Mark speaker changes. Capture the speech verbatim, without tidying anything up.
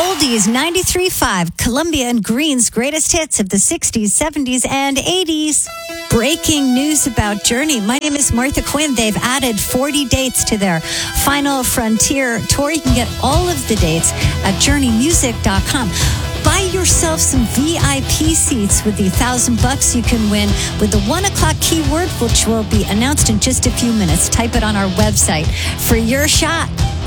Speaker 1: Oldies ninety-three point five, Columbia and Green's greatest hits of the sixties, seventies, and eighties. Breaking news about Journey. My name is Martha Quinn. They've added forty dates to their Final Frontier tour. You can get all of the dates at journey music dot com. Buy yourself some V I P seats with the thousand bucks you can win with the one o'clock keyword, which will be announced in just a few minutes. Type it on our website for your shot.